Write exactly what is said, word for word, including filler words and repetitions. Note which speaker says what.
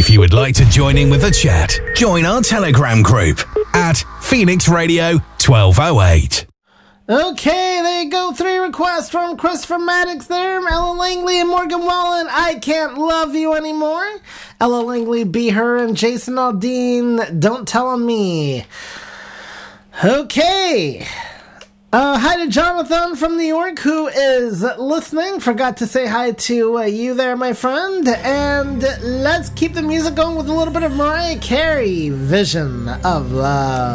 Speaker 1: If you would like to join in with the chat, join our Telegram group at Phoenix Radio twelve oh eight.
Speaker 2: Okay, there you go. Three requests from Christopher Maddox there, Ella Langley and Morgan Wallen. I Can't Love You Anymore. Ella Langley, Be Her, and Jason Aldean, Don't Tell 'Em Me. Okay. Uh, hi to Jonathan from New York, who is listening. Forgot to say hi to uh, you there, my friend. And let's keep the music going with a little bit of Mariah Carey, Vision of Love.